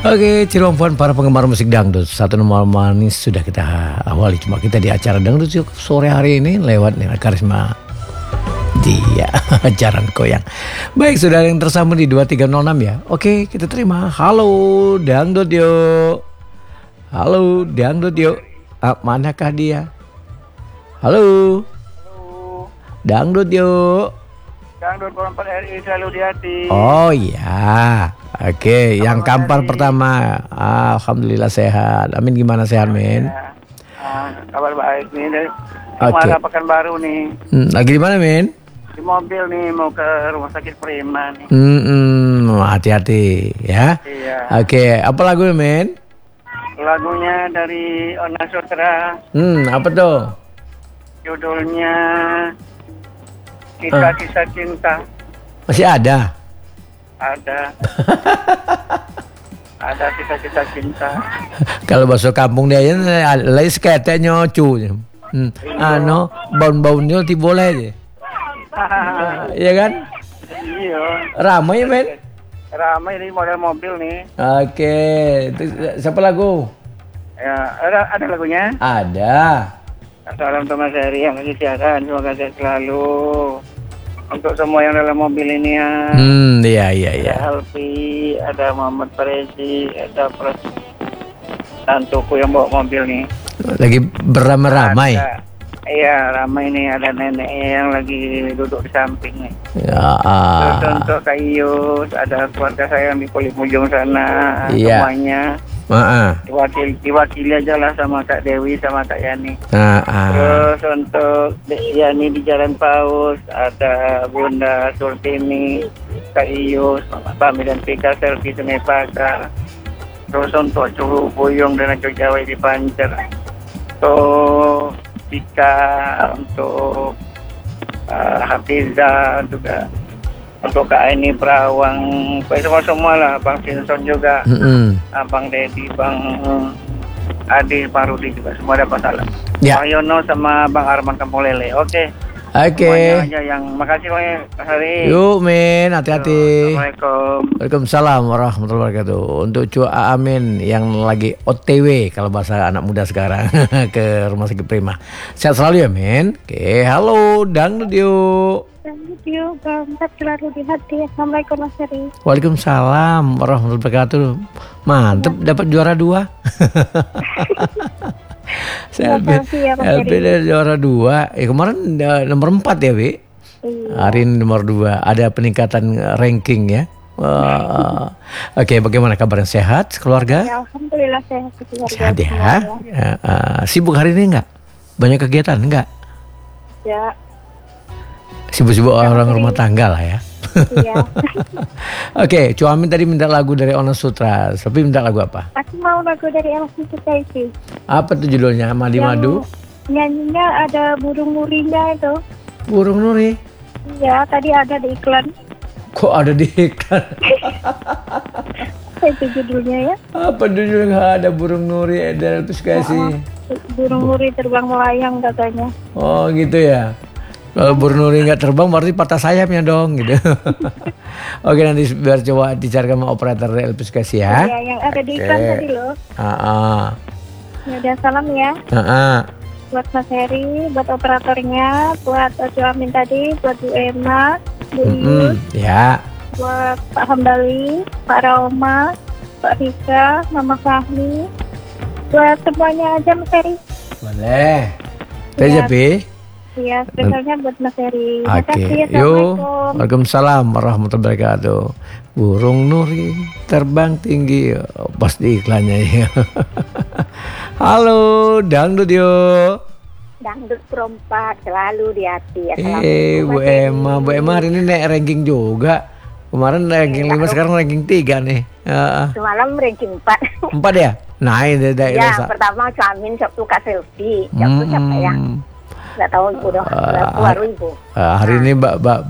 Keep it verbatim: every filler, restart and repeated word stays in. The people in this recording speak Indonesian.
Oke, Cirompon para penggemar musik dangdut. Satu nomor manis sudah kita awali. Cuma kita di acara dangdut sore hari ini lewat nih Karisma dia ajaran koyang. Baik, sudah yang tersambung di dua tiga nol enam ya. Oke, kita terima. Halo, dangdut yuk. Halo, dangdut yuk. Ah, manakah dia? Halo. Halo. Dangdut yuk. Dangdut Kampar R I selalu di hati. Oh iya. Oke, yang Kampar pertama. Alhamdulillah sehat. Amin, gimana sehat, Min? Ya. Ah, kabar baik nih dari Oke. Muara Pekanbaru nih. Hmm, lagi di mana, Min? Di mobil nih mau ke rumah sakit Prima nih. Hmm, hmm, hati-hati ya. Iya. Oke, apa lagunya, Min? Lagunya dari Ona Sutra. Hmm, apa tuh? Judulnya Kisah-Kisah Cinta. Masih ada? Ada. Ada kisah-kisah cinta. Kalau bahasa kampung dia ini lagi sekete nyocu. Hmm. Ano, baun-baunnya ti boleh deh. Iya kan? Iya. Ramai, Men. Ramai nih model mobil nih. Oke, itu siapa lagu? Ya, ada ada lagunya. Ada. Salam untuk Mas Heri yang lagi siaran, semoga sehat selalu. Untuk semua yang dalam mobil ini ya. Hmm, iya iya iya. Ada Alfi, ada Muhammad Farezi, ada Pres Tantuku yang bawa mobil nih. Lagi beramai-ramai. Ada- Iya, ramai nih, ada nenek yang lagi duduk di samping nih. Ya. Terus Ah. untuk Kak Iyus, ada keluarga saya yang di Polipujung sana, Iya. semuanya. Ah. Diwakili, diwakili aja lah sama Kak Dewi sama Kak Yani. Ah. Ah. Terus untuk Dek Yani di Jalan Paus, ada Bunda Surtini, Kak Iyus, Mama Pami dan Pika Selfie Sungai Pakar. Terus untuk Curu Buyung dan Aco Jawa di Pancer. Untuk Pika, untuk uh, Hafiza juga. Untuk Kak Aini Perawang, semua-semua lah, Bang Sinson juga. Mm-mm. Abang Dedi, Bang Adi, Bang Rudi juga semua dapat salam. Ya. Bang Yono sama Bang Arman Kampung Lele. Oke. Oke. Semuanya aja yang makasih Bang Hari. Yuk, Min, hati-hati. Assalamualaikum. Waalaikumsalam warahmatullahi wabarakatuh. Untuk Cu Amin yang lagi O T W kalau bahasa anak muda sekarang ke rumah sakit Prima. Sehat selalu ya, Min. Oke, halo, dangdut yuk. Thank you, Bangkat selalu di hati. Assalamualaikum Mas Heri. Waalaikumsalam warahmatullahi wabarakatuh. Mantep, dapat juara dua. Saya Terima kasih ya, Mas L P Heri. juara dua. Eh, kemarin uh, nomor empat ya, Wi. Iya. Hari ini nomor dua. Ada peningkatan uh, ranking ya. Wah. Oke, bagaimana kabarnya? Sehat keluarga? Ya, Alhamdulillah sehat keluarga Sehat ya. semua, Ya, uh, sibuk hari ini enggak? Banyak kegiatan enggak? Ya, Sibuk-sibuk orang rumah tangga lah ya. iya. Oke, Cu Amin tadi minta lagu dari Ona Sutra. Tapi minta lagu apa? Aku mau lagu dari L C Sukaifi. Apa tuh judulnya? Madi Madu? Nyanyinya ada burung murinya itu. Burung Nuri. Iya, tadi ada di iklan. Kok ada di iklan? Itu judulnya ya. Apa judulnya? Nggak ada Burung Nuri dan terus kasih. Burung muri terbang melayang katanya. Oh gitu ya. Kalau Burung Nuri nggak terbang berarti patah sayapnya dong gitu. Oke, nanti biar coba dicarikan sama operator Elpis kasih ya. Iya, yang ada di iklan Oke. tadi loh. Ah, ah. Ya udah, salam ya. Ah, ah. Buat Mas Heri, buat operatornya, buat Ojo Amin tadi, buat Bu Emma, Bu Mm-mm. Iyus, Ya. buat Pak Hambali, Pak Rauma, Pak Rika, Mama Fahmi, buat semuanya aja Mas Heri. Boleh. Terus Iya. ya, Pi? Iya, spesialnya buat Mas Heri. Oke, Makasih, yuk. Assalamualaikum. Waalaikumsalam warahmatullahi wabarakatuh. Burung Nuri terbang tinggi. Oh, pas di iklannya ya. Halo, dangdut yuk. Dangdut perempat selalu di hati. Eh, Bu Emma, Bu Emma hari ini naik ranking juga. Kemarin ranking lima, sekarang ranking tiga nih. Uh, Semalam ranking empat. empat ya? Naik dari daerah. Ya, pertama Camin suka selfie. Siapa siapa ya? Nggak tahu ibu dong. Ah, Baru ibu. Uh, hari ini Mbak, Mbak